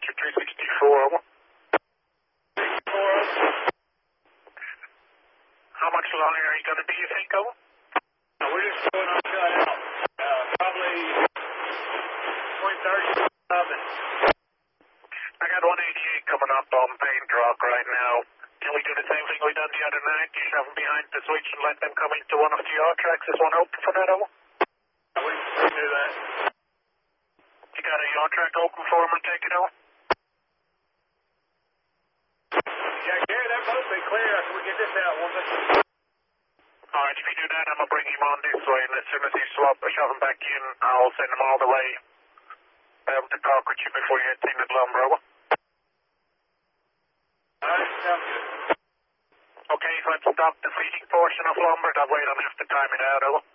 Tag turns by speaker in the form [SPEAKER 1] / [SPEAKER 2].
[SPEAKER 1] Roger 364, over. How much longer are you going to be, you think, over?
[SPEAKER 2] We're just going on shut out. Probably 20, 30 something.
[SPEAKER 1] I got 188 coming up on Paint Rock right now. Can we do the same thing we done the other night? You shove them behind the switch and let them come into one of the yaw tracks. Is one open for that, over?
[SPEAKER 2] We can do that.
[SPEAKER 1] You got a yaw track open for them and take it over?
[SPEAKER 2] Yeah, Gary, they're supposed to be clear after we get this out, won't they?
[SPEAKER 1] Alright, if you do that, I'm going to bring him on this way, and as soon as he shove him back in, I'll send him all the way to talk with you before you hit Tinted Lumber, over.
[SPEAKER 2] Alright, sounds good.
[SPEAKER 1] Okay, so let's stop the feeding portion of lumber. That way I don't have to time it out, over.